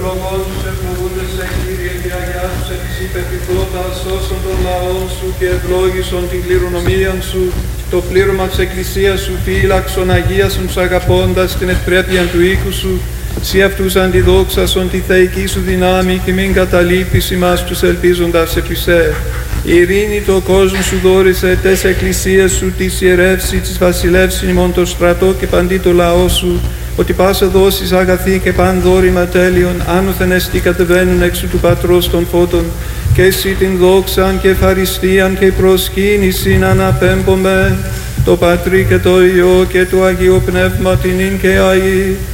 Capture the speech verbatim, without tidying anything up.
ευλογών τους ευλογούντες σε Κύριε και Αγιά τους επισή πεπιθώτα, σώσον των λαών σου και ευλόγησον την κληρονομία σου, το πλήρωμα της Εκκλησίας σου, φύλαξον, αγίασον τους αγαπώντας την ευπρέπεια του οίκου σου, σύ αυτούς αντιδόξασον τη θεϊκή σου δυνάμει και μην καταλείπεις ημάς τους ελπίζοντας επί σε. Η ειρήνη το κόσμο σου δόρισε, τες εκκλησίες σου, της ιερεύση, της βασιλεύσιν ημών το στρατό και παντί το λαό σου, ότι πάσα δόσεις αγαθή και παν δόρημα τέλειον, άνωθεν εστί κατεβαίνουν έξω του Πατρός των φώτων, και εσύ την δόξαν και ευχαριστίαν και προσκύνησιν αναπέμπομε, το Πατρί και το Υιό και το Αγίο Πνεύμα την ίν και αεί,